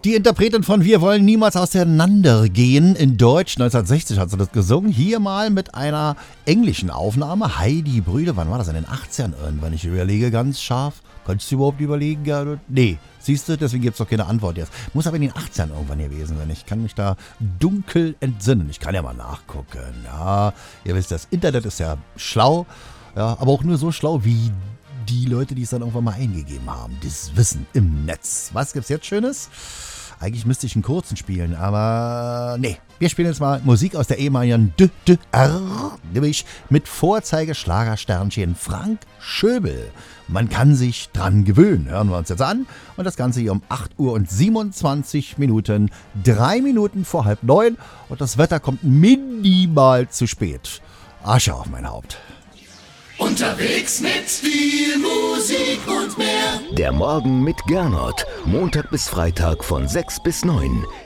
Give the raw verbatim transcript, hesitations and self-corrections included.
Die Interpretin von Wir wollen niemals auseinandergehen in Deutsch, neunzehnhundertsechzig hat sie das gesungen. Hier mal mit einer englischen Aufnahme. Heidi Brüder, wann war das? In den achtzigern irgendwann. Ich überlege ganz scharf. Kannst du überhaupt überlegen? Gerhard? Nee, siehst du, deswegen gibt es doch keine Antwort jetzt. Muss aber in den achtzigern irgendwann gewesen sein. Ich kann mich da dunkel entsinnen. Ich kann ja mal nachgucken. Ja, ihr wisst, das Internet ist ja schlau. Ja, aber auch nur so schlau wie die Leute, die es dann irgendwann mal eingegeben haben. Das Wissen im Netz. Was gibt's jetzt Schönes? Eigentlich müsste ich einen kurzen spielen, aber nee. Wir spielen jetzt mal Musik aus der ehemaligen D D R, nämlich mit Vorzeigeschlagersternchen Frank Schöbel. Man kann sich dran gewöhnen. Hören wir uns jetzt an. Und das Ganze hier um acht Uhr und siebenundzwanzig Minuten, drei Minuten vor halb neun. Und das Wetter kommt minimal zu spät. Asche auf mein Haupt. Unterwegs mit viel Musik und mehr. Der Morgen mit Gernot. Montag bis Freitag von sechs bis neun.